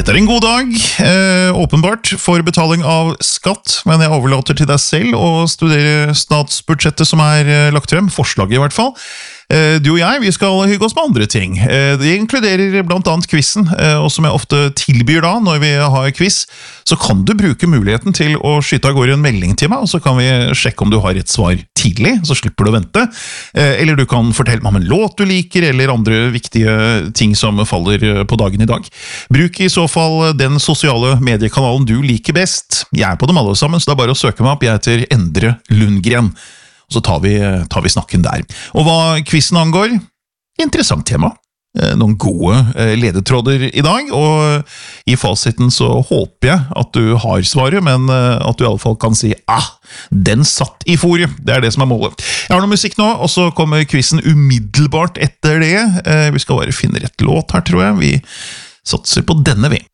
Dette en god dag, åpenbart, for betaling av skatt, men jeg overlater til deg selv å studere statsbudsjettet som lagt frem, forslaget i hvert fall. Du og jeg, vi skal hygge oss med andre ting. Det inkluderer blant annet quizen, og som jeg ofte tilbyr da, når vi har quiz, så kan du bruke muligheten til å skyte av gårde en melding til meg, og så kan vi sjekke om du har et svar tidlig, så slipper du å vente. Eller du kan fortelle meg om en låt du liker, eller andre viktige ting som faller på dagen i dag. Bruk i så fall den sosiale mediekanalen du liker best. Jeg på dem alle sammen, så det bare å søke meg opp. Jeg heter Endre Lundgren. Så tar vi snakken der. Og hva quizen angår, interessant tema. Noen gode ledetråder i dag, og i fasiten så håper jeg at du har svaret, men at du i alle fall kan si, den satt i fôret. Det det som målet. Jeg har noe musikk nå, og så kommer quizen umiddelbart etter det. Vi skal bare finne rett låt her, tror jeg. Vi satser på denne vi.